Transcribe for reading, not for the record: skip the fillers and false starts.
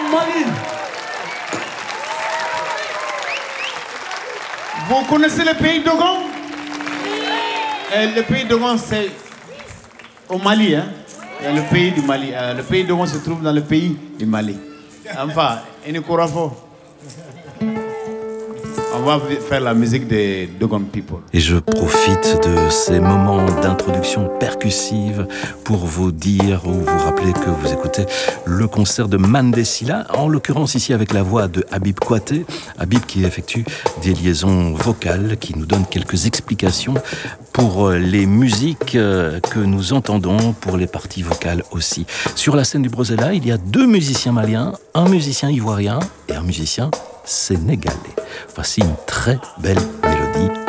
Mali. Vous connaissez le pays Dogon? Le pays Dogon, c'est au Mali, hein? Il y a le pays du Mali. Le pays Dogon se trouve dans le pays du Mali. Enfin, on va faire la musique des Dogon People. Et je profite de ces moments d'introduction percussive pour vous dire ou vous rappeler que vous écoutez le concert de Mandesila, en l'occurrence ici avec la voix de Habib Kouaté. Habib qui effectue des liaisons vocales, qui nous donne quelques explications pour les musiques que nous entendons, pour les parties vocales aussi. Sur la scène du Brozella, il y a 2 musiciens maliens, un musicien ivoirien et un musicien sénégalais. Voici une très belle mélodie